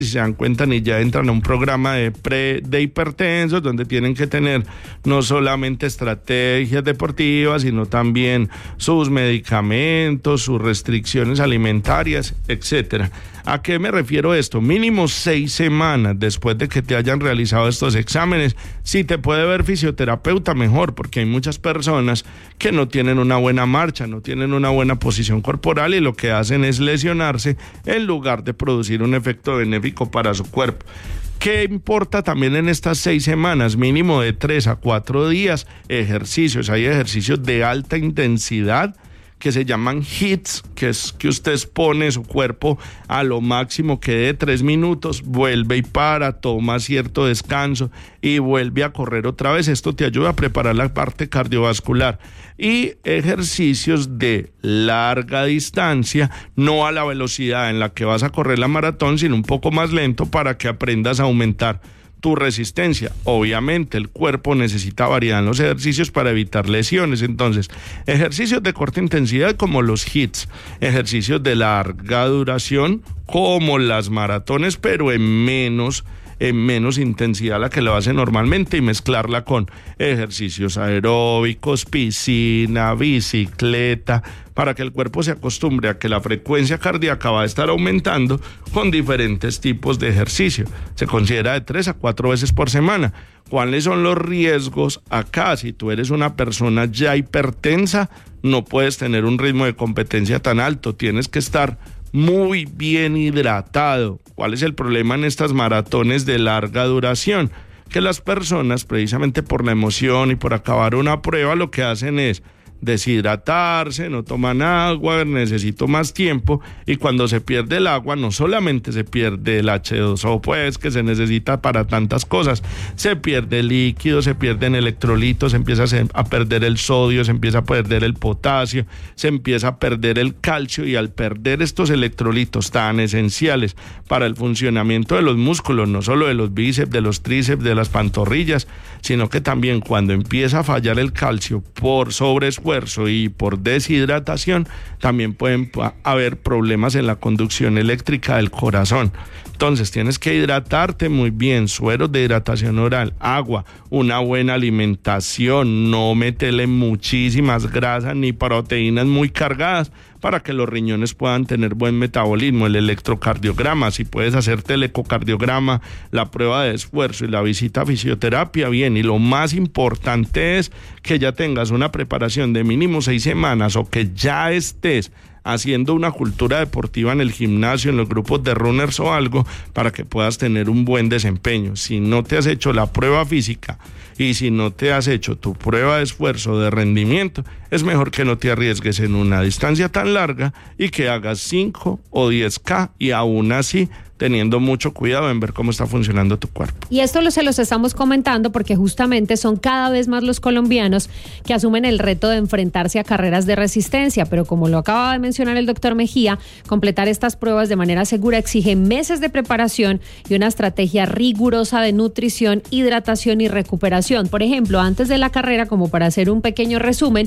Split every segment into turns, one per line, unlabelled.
si se dan cuenta, ni ya entran a un programa de hipertensos, donde tienen que tener no solamente estrategias deportivas, sino también sus medicamentos, sus restricciones alimentarias, etcétera. ¿A qué me refiero esto? Mínimo 6 semanas después de que te hayan realizado estos exámenes. Si te puede ver fisioterapeuta, mejor, porque hay muchas personas que no tienen una buena marcha, no tienen una buena posición corporal y lo que hacen es lesionarse en lugar de producir un efecto benéfico para su cuerpo. ¿Qué importa también en estas 6 semanas? Mínimo de 3 a 4 días, ejercicios. Hay ejercicios de alta intensidad que se llaman HIITs, que es que usted expone su cuerpo a lo máximo que dé 3 minutos, vuelve y para, toma cierto descanso y vuelve a correr otra vez. Esto te ayuda a preparar la parte cardiovascular. Y ejercicios de larga distancia, no a la velocidad en la que vas a correr la maratón, sino un poco más lento para que aprendas a aumentar tu resistencia. Obviamente el cuerpo necesita variedad en los ejercicios para evitar lesiones. Entonces, ejercicios de corta intensidad como los HIITs, ejercicios de larga duración como las maratones, pero en menos intensidad a la que lo hace normalmente, y mezclarla con ejercicios aeróbicos, piscina, bicicleta, para que el cuerpo se acostumbre a que la frecuencia cardíaca va a estar aumentando con diferentes tipos de ejercicio. Se considera de 3 a 4 veces por semana. ¿Cuáles son los riesgos acá? Si tú eres una persona ya hipertensa, no puedes tener un ritmo de competencia tan alto, tienes que estar muy bien hidratado. ¿Cuál es el problema en estas maratones de larga duración? Que las personas, precisamente por la emoción y por acabar una prueba, lo que hacen es deshidratarse, no toman agua, necesito más tiempo, y cuando se pierde el agua, no solamente se pierde el H2O, pues, que se necesita para tantas cosas, se pierde el líquido, se pierden electrolitos, se empieza a perder el sodio, se empieza a perder el potasio, se empieza a perder el calcio, y al perder estos electrolitos tan esenciales para el funcionamiento de los músculos, no solo de los bíceps, de los tríceps, de las pantorrillas, sino que también cuando empieza a fallar el calcio por sobreesfuerzo y por deshidratación, también pueden haber problemas en la conducción eléctrica del corazón. Entonces tienes que hidratarte muy bien, sueros de hidratación oral, agua, una buena alimentación, no meterle muchísimas grasas ni proteínas muy cargadas para que los riñones puedan tener buen metabolismo. El electrocardiograma, si puedes hacerte el ecocardiograma, la prueba de esfuerzo y la visita a fisioterapia, bien. Y lo más importante es que ya tengas una preparación de mínimo 6 semanas o que ya estés haciendo una cultura deportiva en el gimnasio, en los grupos de runners o algo, para que puedas tener un buen desempeño. Si no te has hecho la prueba física y si no te has hecho tu prueba de esfuerzo, de rendimiento, es mejor que no te arriesgues en una distancia tan larga y que hagas 5 o 10K, y aún así teniendo mucho cuidado en ver cómo está funcionando tu cuerpo.
Y esto se los estamos comentando porque justamente son cada vez más los colombianos que asumen el reto de enfrentarse a carreras de resistencia, pero como lo acaba de mencionar el doctor Mejía, completar estas pruebas de manera segura exige meses de preparación y una estrategia rigurosa de nutrición, hidratación y recuperación. Por ejemplo, antes de la carrera, como para hacer un pequeño resumen,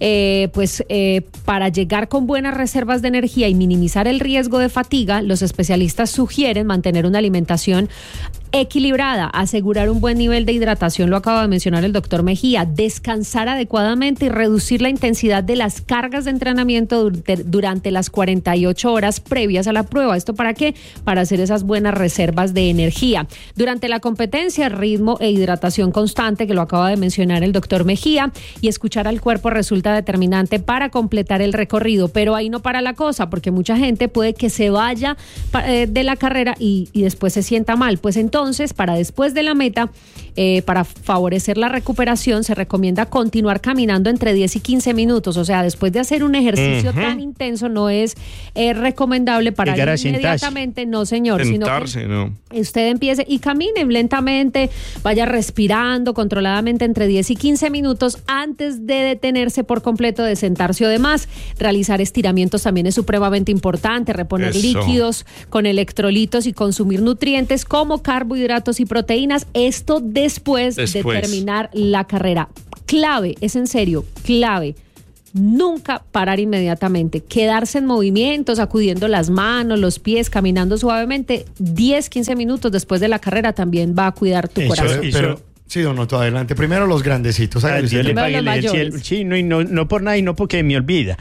para llegar con buenas reservas de energía y minimizar el riesgo de fatiga, los especialistas sugieren mantener una alimentación equilibrada, asegurar un buen nivel de hidratación, lo acaba de mencionar el doctor Mejía, descansar adecuadamente y reducir la intensidad de las cargas de entrenamiento durante las 48 horas previas a la prueba. ¿Esto para qué? Para hacer esas buenas reservas de energía. Durante la competencia, ritmo e hidratación constante, que lo acaba de mencionar el doctor Mejía, y escuchar al cuerpo resulta determinante para completar el recorrido. Pero ahí no para la cosa, porque mucha gente puede que se vaya de la carrera y después se sienta mal. Pues entonces, para después de la meta, para favorecer la recuperación, se recomienda continuar caminando entre 10 y 15 minutos. O sea, después de hacer un ejercicio tan intenso, no es recomendable parar inmediatamente. No, señor.
Sentarse,
sino que usted empiece y camine lentamente, vaya respirando controladamente entre 10 y 15 minutos antes de detenerse por completo, de sentarse o demás. Realizar estiramientos también es supremamente importante, reponer líquidos con electrolitos y consumir nutrientes como carbohidratos y proteínas. Esto después de terminar la carrera. Clave, es en serio, clave. nunca parar inmediatamente, quedarse en movimiento, sacudiendo las manos, los pies, caminando suavemente, 10-15 minutos después de la carrera también va a cuidar tu corazón.
Pero sí, don Otto, adelante. Primero los grandecitos.
Dios le pague en el cielo. Sí, no por nada y no porque me olvida.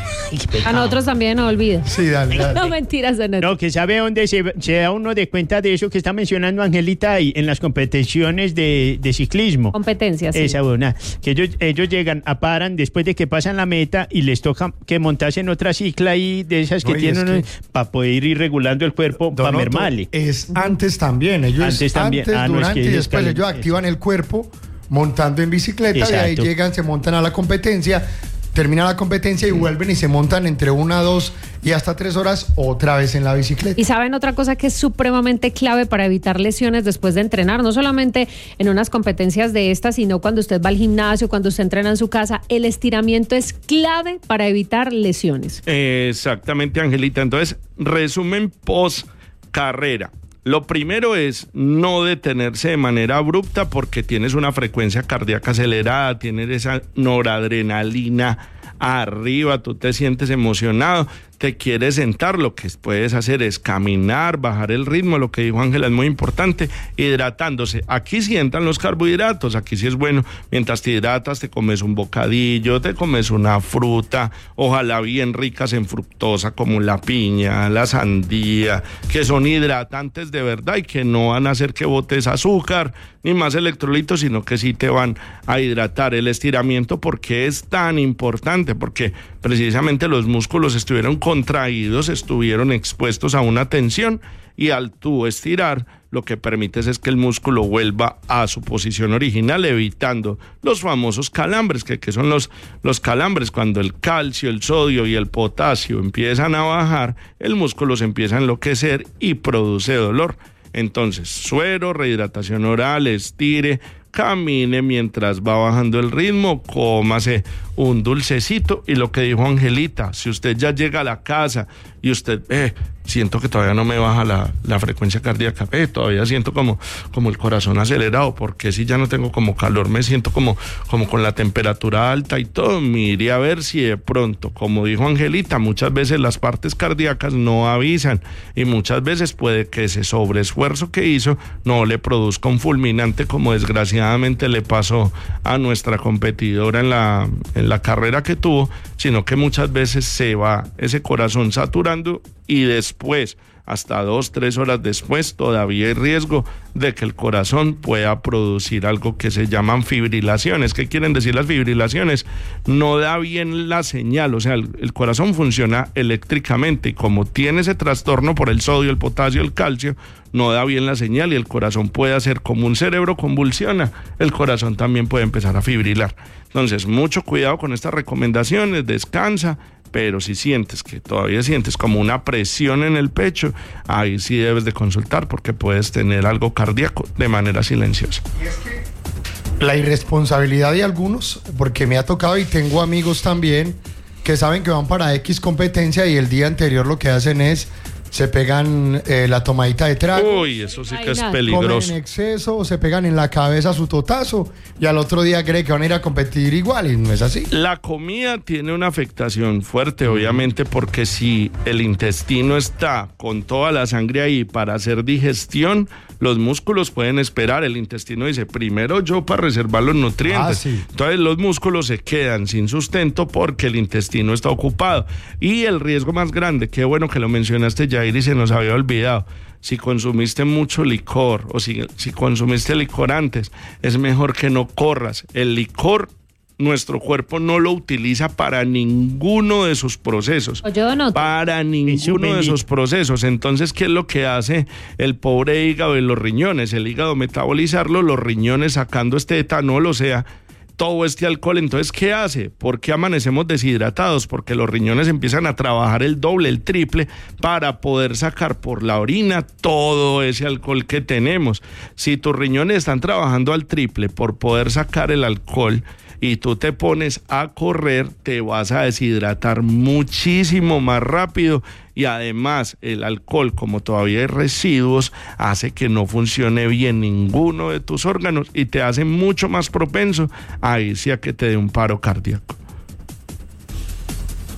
A nosotros también nos olvida.
Sí, dale.
No, mentiras, de
No, que sabe dónde se da uno de cuenta de eso que está mencionando Angelita ahí, en las competiciones de ciclismo.
Competencias, sí.
Esa buena. Que ellos llegan, paran después de que pasan la meta y les toca que montarse en otra cicla ahí de esas que tienen para poder ir regulando el cuerpo para mermarle.
Es antes también. Ellos antes, durante y después ellos activan el cuerpo montando en bicicleta. Exacto. Y ahí llegan, se montan a la competencia. Termina la competencia y vuelven y se montan entre 1, 2 y hasta 3 horas otra vez en la bicicleta.
Y saben otra cosa que es supremamente clave para evitar lesiones después de entrenar, no solamente en unas competencias de estas, sino cuando usted va al gimnasio, cuando usted entrena en su casa, el estiramiento es clave para evitar lesiones.
Exactamente, Angelita. Entonces, resumen post carrera. Lo primero es no detenerse de manera abrupta porque tienes una frecuencia cardíaca acelerada, tienes esa noradrenalina arriba, tú te sientes emocionado, te quieres sentar, lo que puedes hacer es caminar, bajar el ritmo, lo que dijo Ángela es muy importante, hidratándose. Aquí sientan los carbohidratos, aquí sí es bueno, mientras te hidratas te comes un bocadillo, te comes una fruta, ojalá bien ricas en fructosa como la piña, la sandía, que son hidratantes de verdad y que no van a hacer que botes azúcar ni más electrolitos, sino que sí te van a hidratar. El estiramiento, ¿por qué es tan importante? Porque precisamente los músculos estuvieron contraídos, estuvieron expuestos a una tensión y al tú estirar lo que permites es que el músculo vuelva a su posición original, evitando los famosos calambres. ¿Qué son los calambres? Cuando el calcio, el sodio y el potasio empiezan a bajar, el músculo se empieza a enloquecer y produce dolor. Entonces, suero, rehidratación oral, estire, camine mientras va bajando el ritmo, cómase un dulcecito y lo que dijo Angelita, si usted ya llega a la casa y usted siento que todavía no me baja la frecuencia cardíaca, todavía siento como el corazón acelerado, porque si ya no tengo como calor, me siento como con la temperatura alta y todo, mire a ver si de pronto, como dijo Angelita, muchas veces las partes cardíacas no avisan y muchas veces puede que ese sobreesfuerzo que hizo no le produzca un fulminante como desgraciadamente le pasó a nuestra competidora en la carrera que tuvo, sino que muchas veces se va ese corazón saturando y después, hasta 2-3 horas después, todavía hay riesgo de que el corazón pueda producir algo que se llaman fibrilaciones. ¿Qué quieren decir las fibrilaciones? No da bien la señal, o sea, el corazón funciona eléctricamente y como tiene ese trastorno por el sodio, el potasio, el calcio, no da bien la señal y el corazón puede hacer como un cerebro convulsiona, el corazón también puede empezar a fibrilar. Entonces, mucho cuidado con estas recomendaciones, descansa, pero si sientes que todavía sientes como una presión en el pecho, ahí sí debes de consultar porque puedes tener algo cardíaco de manera silenciosa.
Y es que la irresponsabilidad de algunos, porque me ha tocado y tengo amigos también que saben que van para X competencia y el día anterior lo que hacen es se pegan la tomadita de trago.
Uy, eso sí que es peligroso.
Comen en exceso o se pegan en la cabeza su totazo y al otro día cree que van a ir a competir igual y no es así.
La comida tiene una afectación fuerte, obviamente, porque si el intestino está con toda la sangre ahí para hacer digestión, los músculos pueden esperar. El intestino dice, primero yo para reservar los nutrientes.
Sí.
Entonces los músculos se quedan sin sustento porque el intestino está ocupado. Y el riesgo más grande, qué bueno que lo mencionaste, Jair, y se nos había olvidado. Si consumiste mucho licor o si consumiste licor antes, es mejor que no corras. El licor nuestro cuerpo no lo utiliza para ninguno de sus procesos. Para ninguno de esos procesos. Entonces, ¿qué es lo que hace el pobre hígado y los riñones? El hígado metabolizarlo, los riñones sacando este etanol, o sea, todo este alcohol. Entonces, ¿qué hace? ¿Por qué amanecemos deshidratados? Porque los riñones empiezan a trabajar el doble, el triple, para poder sacar por la orina todo ese alcohol que tenemos. Si tus riñones están trabajando al triple por poder sacar el alcohol y tú te pones a correr, te vas a deshidratar muchísimo más rápido y además el alcohol, como todavía hay residuos, hace que no funcione bien ninguno de tus órganos y te hace mucho más propenso a irse a que te dé un paro cardíaco.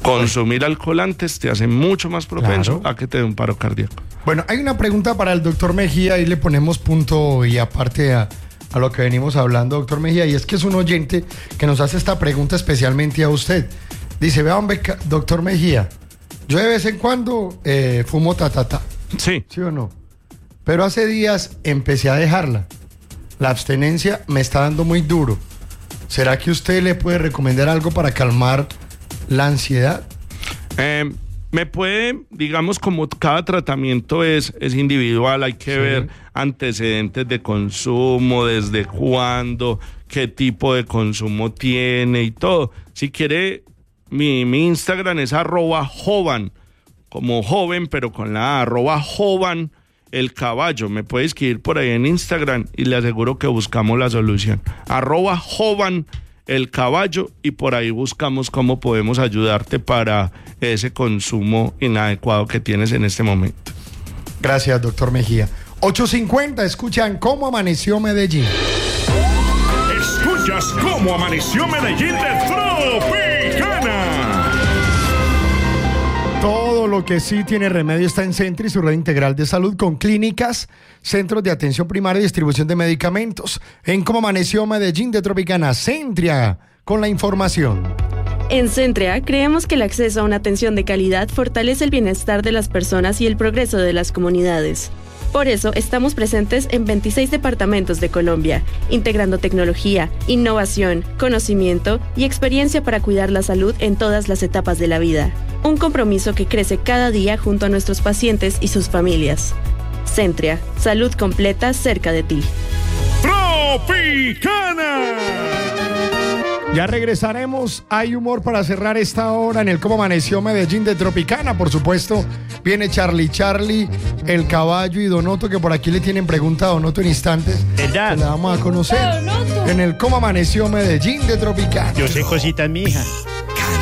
Consumir alcohol antes te hace mucho más propenso a que te dé un paro cardíaco.
Bueno, hay una pregunta para el doctor Mejía, y le ponemos punto y aparte a lo que venimos hablando, doctor Mejía, y es que es un oyente que nos hace esta pregunta especialmente a usted. Dice, vea, hombre, doctor Mejía, yo de vez en cuando fumo tatata.
Sí.
¿Sí o no? Pero hace días empecé a dejarla. La abstenencia me está dando muy duro. ¿Será que usted le puede recomendar algo para calmar la ansiedad?
Me puede, digamos, como cada tratamiento es individual, hay que ver antecedentes de consumo, desde cuándo, qué tipo de consumo tiene y todo. Si quiere, mi Instagram es @jovan, como joven, pero con la @jovan el caballo. Me puede escribir por ahí en Instagram y le aseguro que buscamos la solución. @jovan el caballo, y por ahí buscamos cómo podemos ayudarte para ese consumo inadecuado que tienes en este momento.
Gracias, doctor Mejía. 8:50, escuchan Cómo Amaneció Medellín.
Escuchas Cómo Amaneció Medellín de Tropicana.
Todo lo que sí tiene remedio está en Sentry, su red integral de salud con clínicas, centros de atención primaria y distribución de medicamentos. En Cómo Amaneció Medellín de Tropicana, Centria, con la información.
En Centria creemos que el acceso a una atención de calidad fortalece el bienestar de las personas y el progreso de las comunidades. Por eso estamos presentes en 26 departamentos de Colombia, integrando tecnología, innovación, conocimiento y experiencia para cuidar la salud en todas las etapas de la vida. Un compromiso que crece cada día junto a nuestros pacientes y sus familias. Centria, salud completa cerca de ti.
Tropicana.
Ya regresaremos. Hay humor para cerrar esta hora en el Cómo Amaneció Medellín de Tropicana. Por supuesto, viene Charlie, el caballo y Donoto, que por aquí le tienen pregunta a Donoto en instantes.
¿Verdad?
La vamos a conocer en el Cómo Amaneció Medellín de Tropicana.
Yo sé cositas, mi hija.